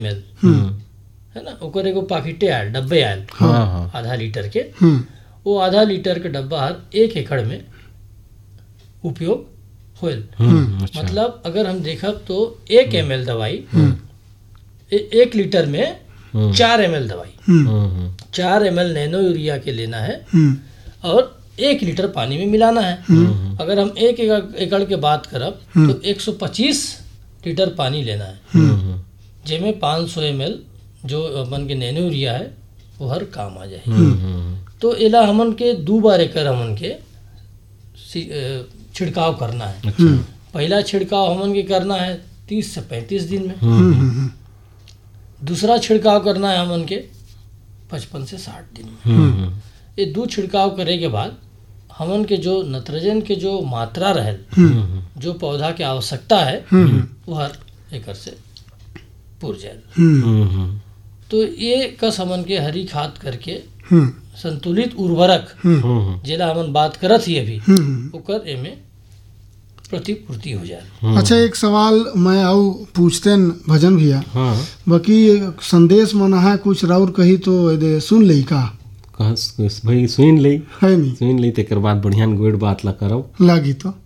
ML है ना, ओकर एगो पाकिटे आयल, डब्बे आयल आधा लीटर के। वो आधा लीटर के डब्बा 1 एकड़ में उपयोग होल। मतलब अगर हम देखब तो 1 ml दवाई 1 लीटर में 4 ml दवाई 4 ml नैनो यूरिया के लेना है और 1 लीटर पानी में मिलाना है। अगर हम 1 एकड़ के बात करब तो 125 लीटर पानी लेना है, जिसमें 500 ml जो अपन के नैनो यूरिया है वो हर काम आ जाए। तो एला हमन के 2 बार एकर हमन के छिड़काव करना है। पहला छिड़काव हमन के करना है 30 से 35 दिन में। दूसरा छिड़काव करना है हमन के 55 से 60 दिन में। ये 2 छिड़काव करे के बाद हमन के जो नाइट्रोजन के जो मात्रा रहल, जो पौधा के आवश्यकता है वो हर एकर से पूर जाए। तो ये कस हमन के हरी खाद करके संतुलित उर्वरक जेला हमन बात करत ही अभी ओकर एमे प्रतिपूर्ति हो जाए। अच्छा, एक सवाल मैं आऊ पूछते भजन भैया, बाकी संदेश मन है कुछ राउर कही तो सुन लई का भाई सुन लई है नहीं सुन लई तेकर बाद बढ़िया गोड़ बात ला करब लागी तो